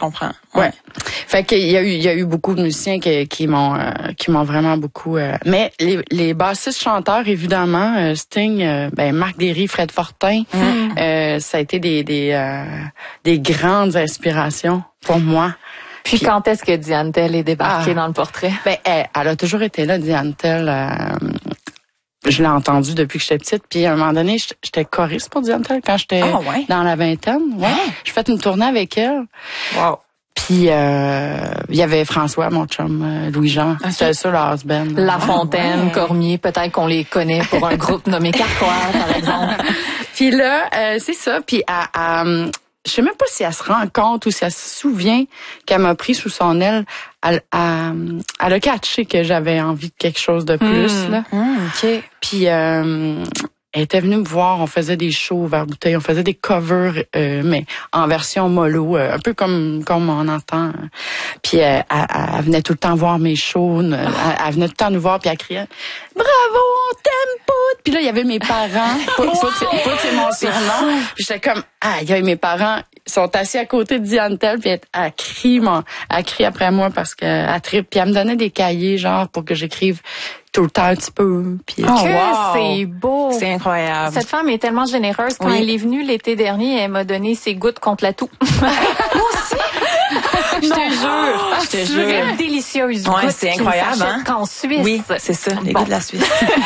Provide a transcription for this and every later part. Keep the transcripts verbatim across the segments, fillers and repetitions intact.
comprends. Ouais. ouais. Fait qu'il y a eu, il y a eu beaucoup de musiciens qui, qui m'ont, euh, qui m'ont vraiment beaucoup. Euh, mais les, les bassistes chanteurs, évidemment, euh, Sting, euh, ben Marc Derry, Fred Fortin, mm. euh, ça a été des, des, euh, des grandes inspirations pour moi. Puis, Puis quand est-ce que Diane Tell est débarquée ah, dans le portrait? Ben, elle, elle a toujours été là, Diane Tell. Euh, je l'ai entendue depuis que j'étais petite. Puis à un moment donné, j'étais choriste pour Diane Tell quand j'étais oh, ouais. dans la vingtaine. Ouais, hein? J'ai fait une tournée avec elle. Wow. Puis euh, il y avait François, mon chum, euh, Louis-Jean. Okay. C'était ça, le husband. La Fontaine, ah, ouais. Cormier, peut-être qu'on les connaît pour un groupe nommé Carquois, par exemple. Puis là, euh, c'est ça. Puis à, à, je sais même pas si elle se rend compte ou si elle se souvient qu'elle m'a pris sous son aile. Elle, elle, elle a catché que j'avais envie de quelque chose de plus. Mmh. Là. Mmh, OK. Puis euh, elle était venue me voir, on faisait des shows vers bouteille, on faisait des covers, euh, mais en version mollo, euh, un peu comme comme on entend. Puis euh, elle, elle venait tout le temps voir mes shows, elle, elle venait tout le temps nous voir, puis elle criait « Bravo, on t'aime, Pout! » Puis là, il y avait mes parents. Pout, Pout, c'est, Pout, c'est mon surnom. Puis j'étais comme « Ah, il y avait mes parents. » Ils sont assis à côté de Diane Tell, puis elle, elle crie, mon, elle crie après moi parce qu'elle tripe. Puis elle me donnait des cahiers, genre, pour que j'écrive tout le temps un petit peu. Puis, oh, wow. C'est beau. C'est incroyable. Cette femme est tellement généreuse. Quand oui. elle est venue l'été dernier, elle m'a donné ses gouttes contre la toux. Moi aussi. Je te jure. Je te jure. C'est délicieuse. Ouais, c'est incroyable, hein? Qu'en Suisse. Oui, c'est ça. Les bon. gouttes de la Suisse.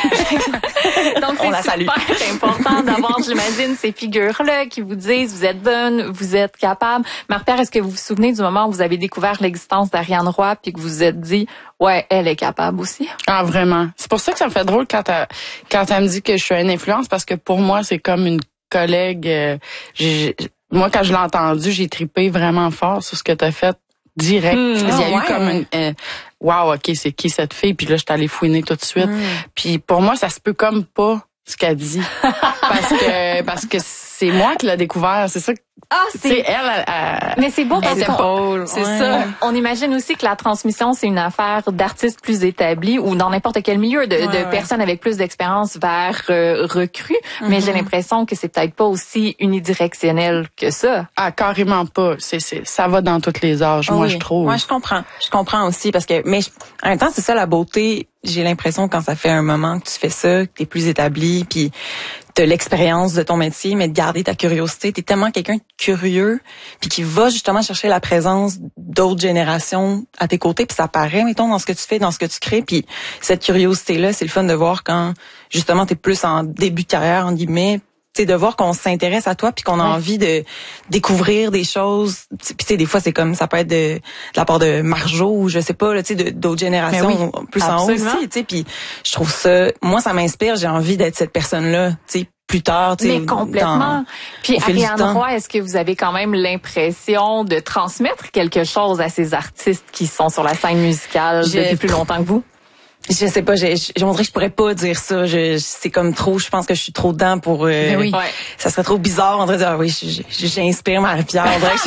Donc, c'est la super important d'avoir, j'imagine, ces figures-là qui vous disent, vous êtes bonne, vous êtes capable. Marie-Pierre, est-ce que vous vous souvenez du moment où vous avez découvert l'existence d'Ariane Roy puis que vous vous êtes dit, ouais, elle est capable aussi? Ah, vraiment. C'est pour ça que ça me fait drôle quand elle, quand elle me dit que je suis une influence, parce que pour moi, c'est comme une collègue. Euh, j'ai, moi, quand je l'ai entendu, j'ai trippé vraiment fort sur ce que tu as fait direct. Mmh, Il y a oh, eu ouais. comme une... Euh, wow, OK, c'est qui cette fille? Puis là, je suis allée fouiner tout de suite. Mmh. Puis pour moi, ça se peut comme pas ce qu'elle dit. parce que parce que c'est moi qui l'ai découvert. C'est ça que Ah, c'est elle, elle, elle. Mais c'est beau parce qu'on c'est ouais. ça. On imagine aussi que la transmission, c'est une affaire d'artistes plus établis ou dans n'importe quel milieu de, ouais, de ouais. personnes avec plus d'expérience vers euh, recrues. Mm-hmm. Mais j'ai l'impression que c'est peut-être pas aussi unidirectionnel que ça. Ah, carrément pas. C'est, c'est, ça va dans tous les âges, oui. moi, je trouve. Moi, je comprends. Je comprends aussi parce que, mais je, en même temps, c'est ça la beauté. J'ai l'impression quand ça fait un moment que tu fais ça, que t'es plus établi, puis t'as l'expérience de ton métier, mais de garder ta curiosité. T'es tellement quelqu'un de curieux, puis qui va justement chercher la présence d'autres générations à tes côtés, puis ça paraît, mettons, dans ce que tu fais, dans ce que tu crées, puis cette curiosité-là, c'est le fun de voir quand, justement, t'es plus en début de carrière, en guillemets, c'est de voir qu'on s'intéresse à toi puis qu'on a ouais. envie de découvrir des choses. Puis tu sais, des fois c'est comme ça peut être de, de la part de Marjo ou je sais pas là, tu sais, de, d'autres générations oui, plus absolument. En haut aussi. Tu sais, puis je trouve ça, moi ça m'inspire. J'ai envie d'être cette personne-là. Tu sais. Plus tard, tu sais. Mais complètement. Dans, puis Ariane Roy, est-ce que vous avez quand même l'impression de transmettre quelque chose à ces artistes qui sont sur la scène musicale j'ai, depuis plus longtemps que vous? Je sais pas, je, je, on dirait que je pourrais pas dire ça. Je, c'est comme trop, je pense que je suis trop dedans pour... Euh, oui. Ça serait trop bizarre, on dirait dire, ah oui, je, je, j'inspire Marie-Pierre. On dirait que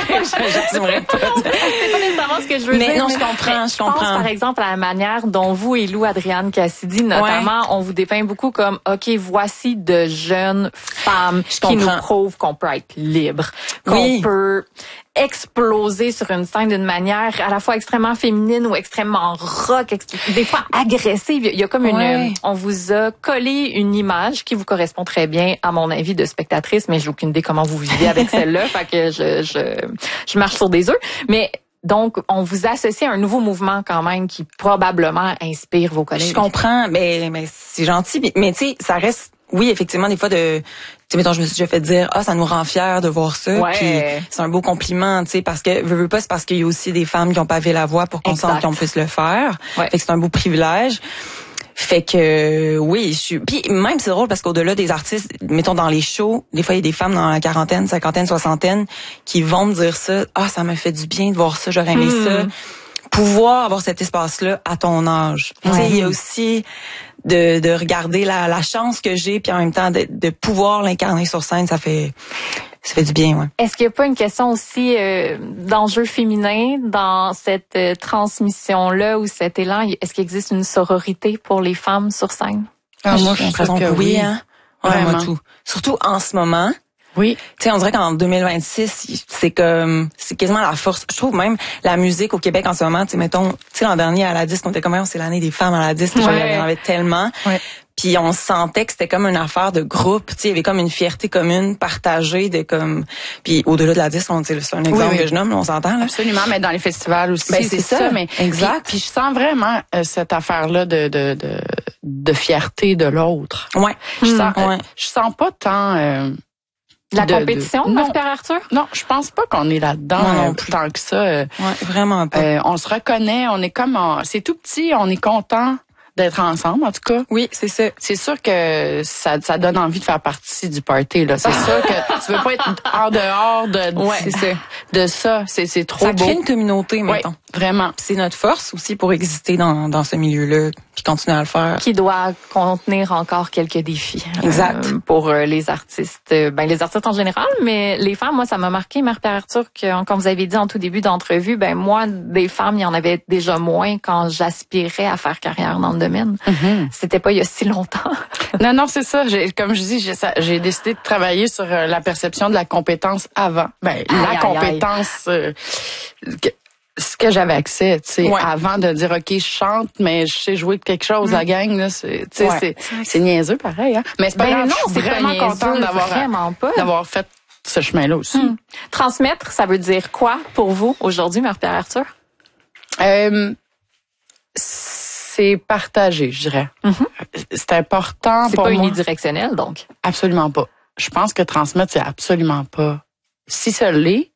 je n'assumerais pas. C'est pas nécessairement ce que je veux mais dire. Non, je comprends, je, je comprends. pense, par exemple, à la manière dont vous et Lou Adrienne Cassidy, notamment, ouais. on vous dépeint beaucoup comme, OK, voici de jeunes femmes je qui comprends. Nous prouvent qu'on peut être libre, qu'on oui. peut... exploser sur une scène d'une manière à la fois extrêmement féminine ou extrêmement rock, des fois agressive. Il y a comme une, ouais. on vous a collé une image qui vous correspond très bien, à mon avis, de spectatrice, mais j'ai aucune idée comment vous vivez avec celle-là, fait que je, je, je marche sur des œufs. Mais donc, on vous associe à un nouveau mouvement quand même qui probablement inspire vos collègues. Je comprends, mais, mais c'est gentil, mais, mais tu sais, ça reste, oui, effectivement, des fois de, tu sais, mettons, je me suis déjà fait dire, ah, ça nous rend fiers de voir ça. Ouais. Puis c'est un beau compliment, tu sais, parce que, veux, veux pas, c'est parce qu'il y a aussi des femmes qui ont pavé la voie pour qu'on sente qu'on puisse le faire. Ouais. Fait que c'est un beau privilège. Fait que, oui, je suis, puis même c'est drôle parce qu'au-delà des artistes, mettons dans les shows, des fois il y a des femmes dans la quarantaine, cinquantaine, soixantaine qui vont me dire ça, ah, ça m'a fait du bien de voir ça, j'aurais aimé hmm. ça. Pouvoir avoir cet espace-là à ton âge. Ouais. Tu sais, il y a aussi de, de regarder la, la chance que j'ai, puis en même temps de, de pouvoir l'incarner sur scène, ça fait ça fait du bien, ouais. Est-ce qu'il n'y a pas une question aussi euh, d'enjeu féminin dans cette euh, transmission-là ou cet élan? Est-ce qu'il existe une sororité pour les femmes sur scène? Ah, moi, j'ai l'impression que oui, hein. Ouais, moi tout. Surtout en ce moment. Oui. Tu sais, on dirait qu'en deux mille vingt-six, c'est comme, c'est quasiment la force. Je trouve même la musique au Québec en ce moment, tu sais, mettons, tu sais, l'an dernier à la disque, on était comme, c'est l'année des femmes à la disque, ouais. J'en avais tellement. Ouais. Puis on sentait que c'était comme une affaire de groupe, tu sais, il y avait comme une fierté commune, partagée, de comme, puis au-delà de la disque, on, c'est un exemple oui, oui. que je nomme, on s'entend là. Absolument, mais dans les festivals aussi, ben, c'est, c'est ça. ça. Mais exact. Puis, puis je sens vraiment euh, cette affaire-là de de de, de fierté de l'autre. Ouais. Je sens, mmh, ouais. euh, je sens pas tant. Euh, La de, compétition, de... non, Pierre-Arthur? Non, je pense pas qu'on est là-dedans non, non, plus tant que ça. Euh, ouais, vraiment pas. Euh, on se reconnaît, on est comme, en... c'est tout petit, on est content d'être ensemble, en tout cas. Oui, c'est ça. C'est sûr que ça, ça donne envie de faire partie du party, là. C'est sûr que tu veux pas être en dehors de, ouais, c'est ça. de ça. C'est, c'est trop ça beau. crée une communauté, mettons. Ouais, vraiment. C'est notre force aussi pour exister dans, dans ce milieu-là, puis continuer à le faire. Qui doit contenir encore quelques défis. Exact. Euh, pour euh, les artistes. Ben, les artistes en général, mais les femmes, moi, ça m'a marqué, Mère Pierre-Arthur, que, comme vous avez dit en tout début d'entrevue, ben, moi, des femmes, il y en avait déjà moins quand j'aspirais à faire carrière dans le domaine. Mm-hmm. C'était pas il y a si longtemps. non, non, c'est ça. J'ai, comme je dis, j'ai, ça, j'ai décidé de travailler sur euh, la perception de la compétence avant. Ben, aïe, la aïe, compétence, aïe. Euh, que, ce que j'avais accès, tu sais, ouais. avant de dire, OK, je chante, mais je sais jouer quelque chose, mm. la gang, là, c'est, tu sais, ouais. c'est, c'est niaiseux pareil, hein. Mais c'est pas ben grave, non, je suis vraiment contente d'avoir, vraiment pas. d'avoir fait ce chemin-là aussi. Mm. Transmettre, ça veut dire quoi pour vous aujourd'hui, Mère Pierre-Arthur? Euh, c'est partagé, je dirais. Mm-hmm. C'est important c'est pour moi. C'est pas unidirectionnel, donc? Absolument pas. Je pense que transmettre, c'est absolument pas. Si ça l'est,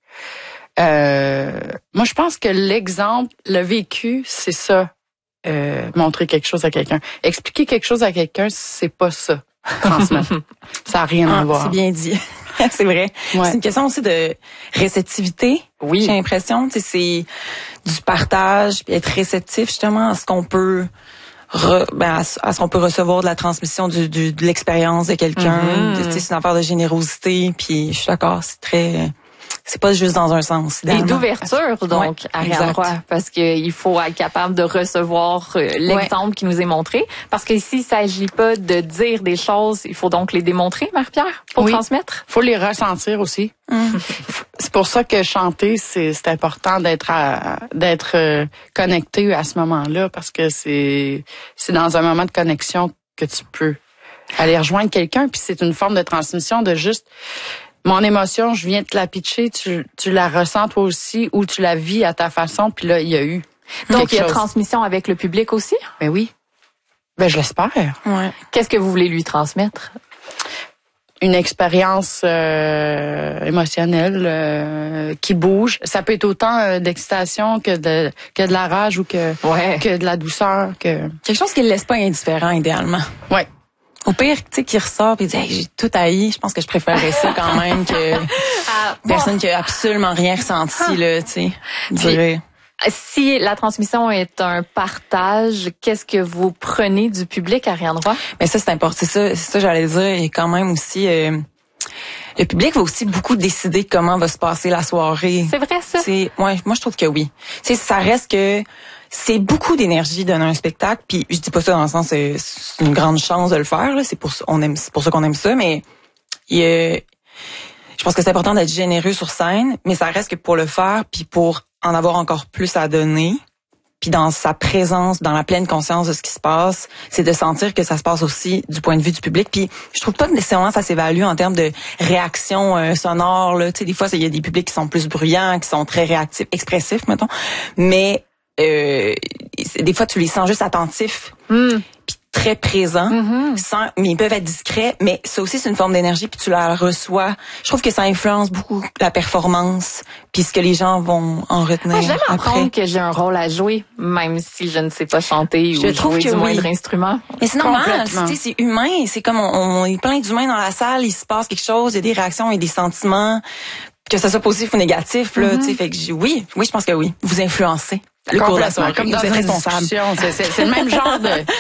euh, moi, je pense que l'exemple, le vécu, c'est ça. Euh, montrer quelque chose à quelqu'un. Expliquer quelque chose à quelqu'un, c'est pas ça. Transmettre. Ça n'a rien ah, à voir. C'est bien dit. C'est vrai. Ouais. C'est une question aussi de réceptivité. Oui. J'ai l'impression, tu sais, c'est du partage, puis être réceptif justement à ce qu'on peut, re, ben à, à ce qu'on peut recevoir de la transmission du, du de l'expérience de quelqu'un. Mm-hmm. Tu sais, c'est une affaire de générosité. Puis je suis d'accord, c'est très. C'est pas juste dans un sens. Et d'ouverture, donc, ouais, Ariane Roy, parce qu'il faut être capable de recevoir euh, l'exemple ouais. qui nous est montré. Parce que ici, il s'agit pas de dire des choses, il faut donc les démontrer, Marie-Pierre, pour oui. transmettre. Il faut les ressentir aussi. Mm. C'est pour ça que chanter, c'est, c'est important d'être à, d'être euh, connecté à ce moment-là, parce que c'est, c'est dans un moment de connexion que tu peux aller rejoindre quelqu'un, puis c'est une forme de transmission de juste... Mon émotion, je viens de te la pitcher, tu, tu la ressens toi aussi ou tu la vis à ta façon, puis là, il y a eu donc, il y a chose. transmission avec le public aussi? Ben oui. Ben, je l'espère. Ouais. Qu'est-ce que vous voulez lui transmettre? Une expérience euh, émotionnelle euh, qui bouge. Ça peut être autant euh, d'excitation que de que de la rage ou que, ouais. que de la douceur. que Quelque chose qui ne le laisse pas indifférent, idéalement. Ouais. Au pire, tu sais, qui ressort et dit hey, j'ai tout haï, je pense que je préférerais ça quand même que ah, bon. personne qui a absolument rien ressenti ah. là, tu sais. Dirais. Si la transmission est un partage, qu'est-ce que vous prenez du public, Ariane Roy? Mais ça c'est important, c'est ça, c'est ça j'allais dire et quand même aussi euh, le public va aussi beaucoup décider comment va se passer la soirée. C'est vrai ça. C'est ouais, moi je trouve que oui. Tu sais, ça reste que c'est beaucoup d'énergie donner un spectacle, puis je dis pas ça dans le sens c'est, c'est une grande chance de le faire là, c'est pour on aime c'est pour ça qu'on aime ça, mais il y a, je pense que c'est important d'être généreux sur scène, mais ça reste que pour le faire puis pour en avoir encore plus à donner, puis dans sa présence, dans la pleine conscience de ce qui se passe, c'est de sentir que ça se passe aussi du point de vue du public. Puis je trouve pas que nécessairement ça s'évalue en termes de réaction euh, sonore là, tu sais des fois il y a des publics qui sont plus bruyants, qui sont très réactifs, expressifs mettons, mais Euh, des fois tu les sens juste attentifs mm. puis très présents mm-hmm. sans, mais ils peuvent être discrets, mais ça aussi c'est une forme d'énergie puis tu la reçois. Je trouve que ça influence beaucoup la performance puis ce que les gens vont en retenir. Ah, j'aime apprendre que j'ai un rôle à jouer même si je ne sais pas chanter je ou trouve jouer que du oui. moindre instrument. Mais c'est normal, c'est, c'est humain, c'est comme on, on est plein d'humains dans la salle, il se passe quelque chose, il y a des réactions et des sentiments, que ça soit positif ou négatif là, mm-hmm. tu sais, fait que je, oui, oui, je pense que oui, vous influencez. Le cours de la soirée, comme dans une discussion, c'est, c'est, c'est le même genre de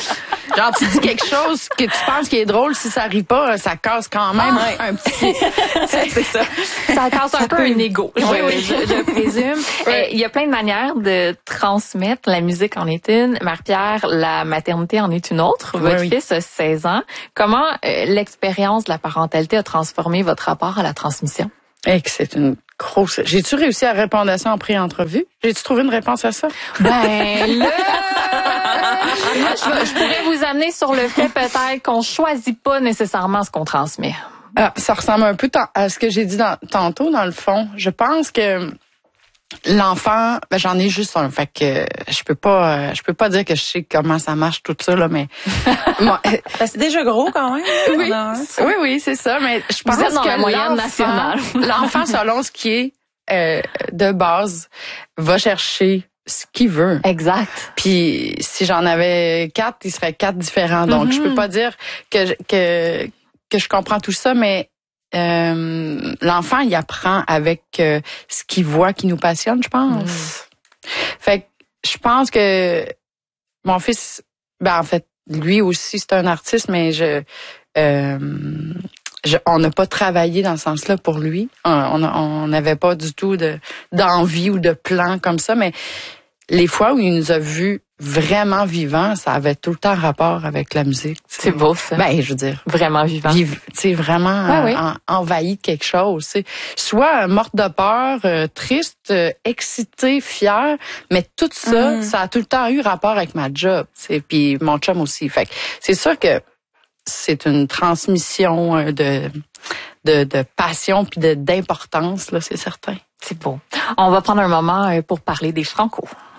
Genre, tu dis quelque chose que tu penses qui est drôle, si ça rit pas, ça casse quand même ah, ouais. un petit... c'est ça. Ça casse un ça peu peut... un ego, oui, oui. je, je présume. Il oui. euh, y a plein de manières de transmettre. La musique en est une. Marie-Pierre, la maternité en est une autre. Votre oui, fils oui. a seize ans. Comment euh, l'expérience de la parentalité a transformé votre rapport à la transmission? Et que c'est une grosse... J'ai-tu réussi à répondre à ça en pré-entrevue? J'ai-tu trouvé une réponse à ça? Ben là... je, je pourrais vous amener sur le fait peut-être qu'on choisit pas nécessairement ce qu'on transmet. Ah, ça ressemble un peu à ce que j'ai dit dans, tantôt, dans le fond. Je pense que l'enfant, ben j'en ai juste un, fait que je peux pas, je peux pas dire que je sais comment ça marche tout ça là, mais moi, c'est déjà gros quand même. Oui, oui, oui, c'est ça. Mais je pense dans que la moyenne nationale, l'enfant selon ce qui est euh, de base, va chercher ce qu'il veut. Exact. Puis si j'en avais quatre, il serait quatre différents. Donc mm-hmm. je peux pas dire que que que je comprends tout ça, mais Euh, l'enfant, il apprend avec euh, ce qu'il voit qui nous passionne, je pense. Mm. Fait que je pense que mon fils, ben en fait, lui aussi c'est un artiste, mais je, euh, je on n'a pas travaillé dans ce sens-là pour lui. On n'avait pas du tout de d'envie ou de plan comme ça, mais les fois où il nous a vus vraiment vivants, ça avait tout le temps rapport avec la musique. T'sais. C'est beau, ça. Ben, je veux dire. Vraiment vivant. Tu sais, vraiment ouais, oui. en, envahi de quelque chose. T'sais. Soit morte de peur, euh, triste, euh, excitée, fière, mais tout ça, mm. ça a tout le temps eu rapport avec ma job. Puis mon chum aussi. Fait que c'est sûr que c'est une transmission de, de, de passion puis de, d'importance, là, c'est certain. C'est beau. On va prendre un moment pour parler des Franco.